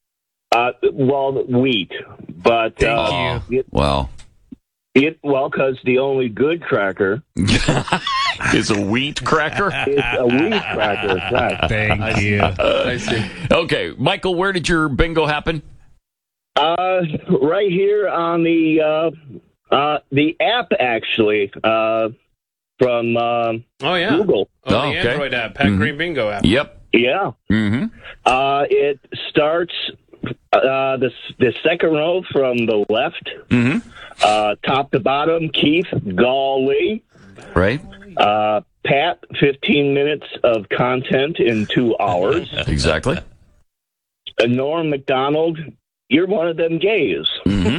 Wheat. But, Thank you. Well, because the only good cracker is a wheat cracker. It's a wheat cracker. Right. Thank you. I see. Okay, Michael, where did your bingo happen? Right here on the app, actually, from Google. The Android app, Pat Gray Bingo app. Yep. Yeah. Mm-hmm. It starts the second row from the left, top to bottom. Keith Gawley. Right. Pat, 15 minutes of content in 2 hours. Exactly. Norm McDonald, you're one of them gays.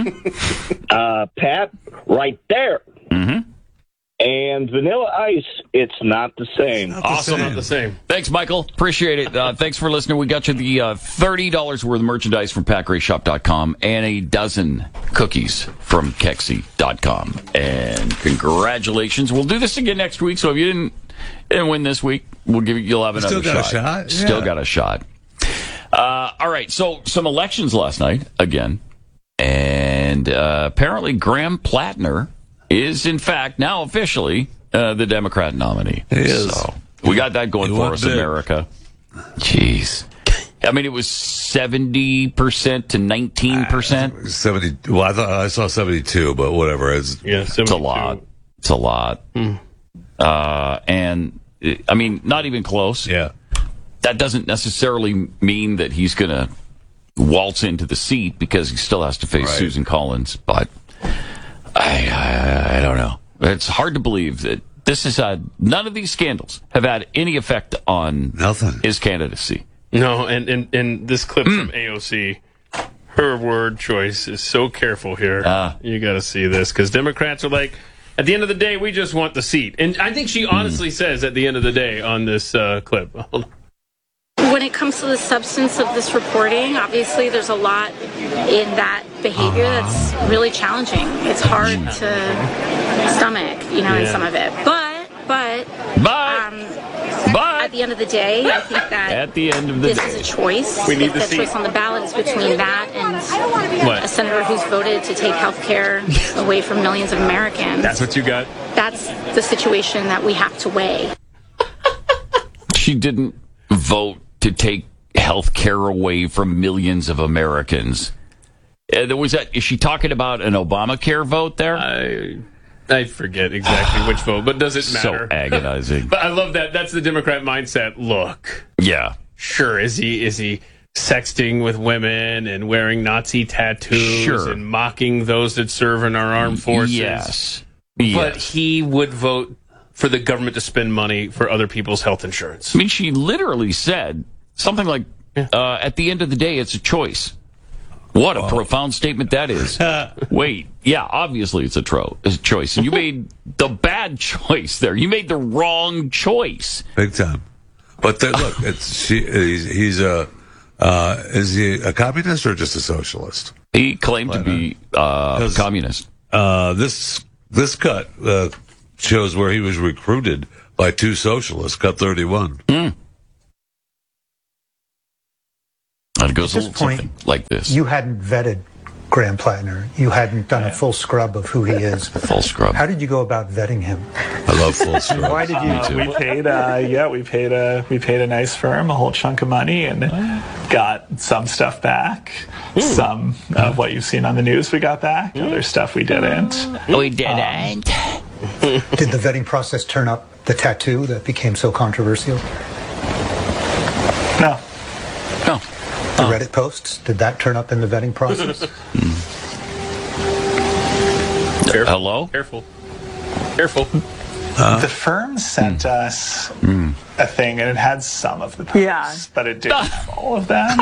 Pat, right there. And Vanilla Ice, it's not the same. Awesome. Not the same. Thanks, Michael. Appreciate it. Thanks for listening. We got you the $30 worth of merchandise from PatGrayShop.com and a dozen cookies from Kexi.com. And congratulations. We'll do this again next week. So if you didn't win this week, you'll have another Still got shot. a shot? Still Yeah. got a shot. All right. So some elections last night again. And apparently Graham Plattner is, in fact, now officially the Democrat nominee. He is. So we got that going for us, America. Jeez. I mean, it was 70% to 19%. 70. Well, I saw 72, but whatever. It's a lot. It's a lot. And, I mean, not even close. Yeah. That doesn't necessarily mean that he's going to waltz into the seat because he still has to face Susan Collins, but I don't know. It's hard to believe that this has had none of these scandals have had any effect on his candidacy. No, and this clip from AOC, her word choice is so careful here. You got to see this because Democrats are like, at the end of the day, we just want the seat, and I think she honestly says at the end of the day on this clip. Hold on. When it comes to the substance of this reporting, obviously there's a lot in that behavior that's really challenging. It's hard to stomach, in some of it. But at the end of the day, I think that at the end of the this day, is a choice. We need if the the seat. choice on the ballot is between that and a senator who's voted to take health care away from millions of Americans. That's what you got? That's the situation that we have to weigh. She didn't vote to take health care away from millions of Americans. Is she talking about an Obamacare vote there? I forget exactly which vote, but does it matter? So agonizing. But I love that. That's the Democrat mindset. Look. Yeah. Sure. Is he sexting with women and wearing Nazi tattoos and mocking those that serve in our armed forces? Yes. But he would vote for the government to spend money for other people's health insurance. I mean, she literally said something like, at the end of the day, it's a choice. What a profound statement that is. Wait, yeah, obviously it's a choice. And you made the bad choice there. You made the wrong choice. Big time. But look, is he a communist or just a socialist? He claimed to be communist. This cut shows where he was recruited by two socialists, cut 31. And it goes a little something like this. You hadn't vetted Graham Plattner. You hadn't done a full scrub of who he is. Full scrub. How did you go about vetting him? I love full scrub. Why did you? We paid a nice firm a whole chunk of money and got some stuff back. Some of what you've seen on the news we got back. Other stuff we didn't. We didn't. Did the vetting process turn up the tattoo that became so controversial? No. The Reddit posts, did that turn up in the vetting process? Hello? Careful. The firm sent us a thing, and it had some of the posts, but it didn't have all of them.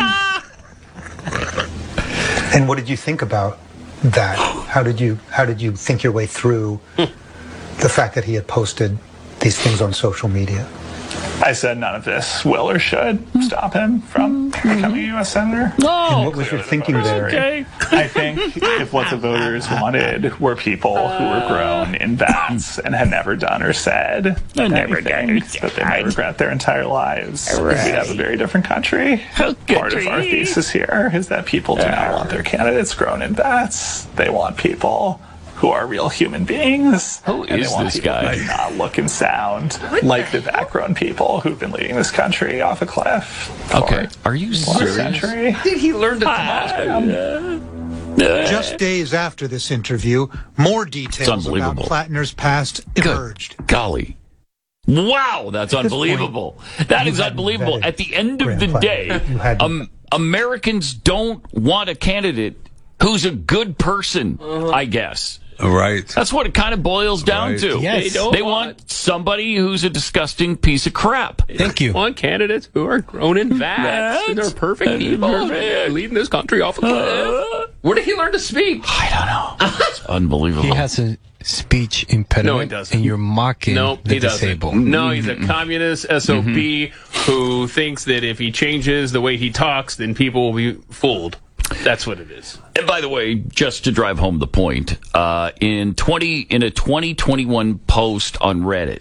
And what did you think about that? How did you think your way through the fact that he had posted these things on social media? I said none of this will or should stop him from becoming a U.S. Senator. And what was your thinking there? Okay. I think if what the voters wanted were people who were grown in vats and had never done or said anything that they might regret their entire lives, we'd have a very different country. Part of our thesis here is that people do not want their candidates grown in vats. They want people who are real human beings. Who is this guy? Who do not look and sound like the background people who've been leading this country off a cliff. Okay, are you serious? Century. Did he learn to talk? Just days after this interview, more details about Plattner's past emerged. Golly. Wow, that's unbelievable. That is unbelievable. At the end of the day, Americans don't want a candidate who's a good person, I guess. Right. That's what it kind of boils down to. Yes. They want somebody who's a disgusting piece of crap. Thank you. Want candidates who are grown in vats and are perfect people leading this country off a cliff. Where did he learn to speak? I don't know. It's unbelievable. He has a speech impediment. No, he doesn't. And you're mocking the disabled. No, he's a communist SOB who thinks that if he changes the way he talks, then people will be fooled. That's what it is. And by the way, just to drive home the point, in a 2021 post on Reddit,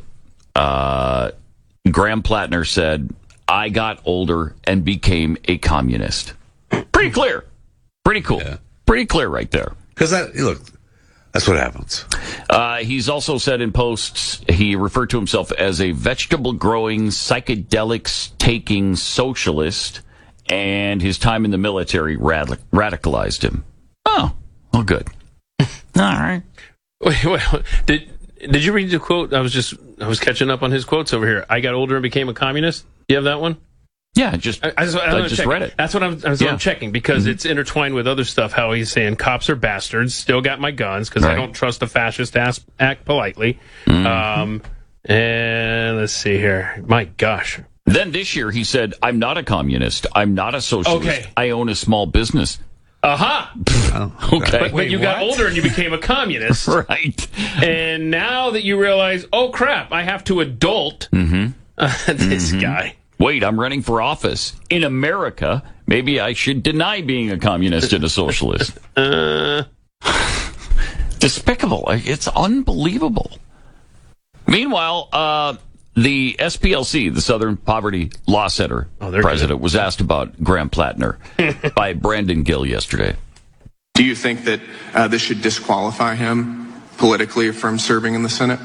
Graham Plattner said, "I got older and became a communist." Pretty clear. Pretty cool. Yeah. Pretty clear right there. Because that's what happens. He's also said in posts, he referred to himself as a vegetable-growing, psychedelics-taking socialist, and his time in the military radicalized him. Oh, well, good. All right. Wait, did you read the quote? I was catching up on his quotes over here. I got older and became a communist. Do you have that one? Yeah, I just read it. That's what I'm checking because it's intertwined with other stuff. How he's saying cops are bastards. Still got my guns because I don't trust a fascist act politely. And let's see here. My gosh. Then this year he said, "I'm not a communist. I'm not a socialist. Okay. I own a small business." Okay. But you got older and you became a communist. Right. And now that you realize, oh crap, I have to adult this guy. Wait, I'm running for office in America. Maybe I should deny being a communist and a socialist. Despicable. It's unbelievable. Meanwhile, the SPLC, the Southern Poverty Law Center president, was asked about Graham Plattner by Brandon Gill yesterday. Do you think that this should disqualify him politically from serving in the Senate?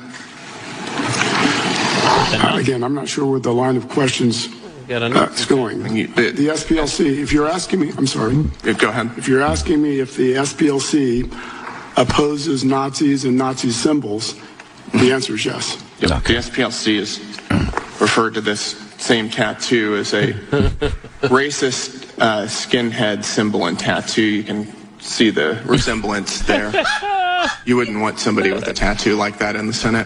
Again, I'm not sure where the line of questions is going. The SPLC, if you're asking me, I'm sorry. Go ahead. If you're asking me if the SPLC opposes Nazis and Nazi symbols? The answer is yes. Yep. The SPLC has referred to this same tattoo as a racist skinhead symbol and tattoo. You can see the resemblance there. You wouldn't want somebody with a tattoo like that in the Senate.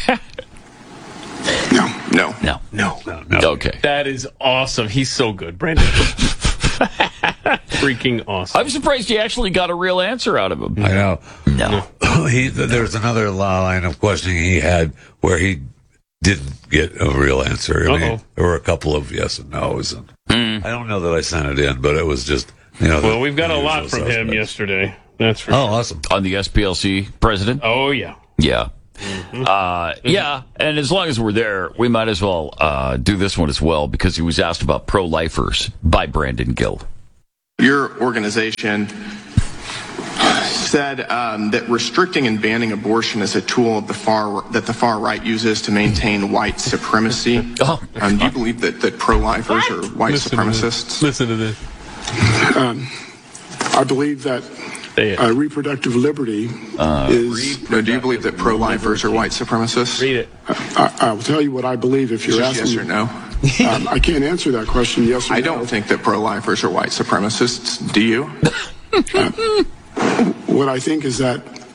No. Okay. That is awesome. He's so good, Brandon. Freaking awesome. I'm surprised you actually got a real answer out of him. I know. No. There's another line of questioning he had where he didn't get a real answer. I mean, there were a couple of yes and no's. And I don't know that I sent it in, but it was just, Well, we've got a lot from him yesterday. That's for sure. Awesome. On the SPLC president? Oh, yeah. Yeah. Yeah, and as long as we're there, we might as well do this one as well, because he was asked about pro-lifers by Brandon Guild. Your organization said that restricting and banning abortion is a tool of the far right uses to maintain white supremacy. Do you believe that pro-lifers are white supremacists? Listen to this. I believe that reproductive liberty is... do you believe that pro-lifers are white supremacists? Read it. I will tell you what I believe if you're asking... Yes or no? I can't answer that question, yes or no. I don't think that pro-lifers are white supremacists. Do you? What I think is that